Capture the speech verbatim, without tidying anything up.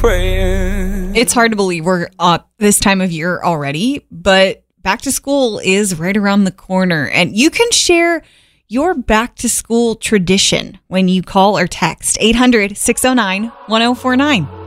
praying. It's hard to believe we're up this time of year already, but back to school is right around the corner. And you can share your back to school tradition when you call or text eight hundred, six oh nine, one oh four nine.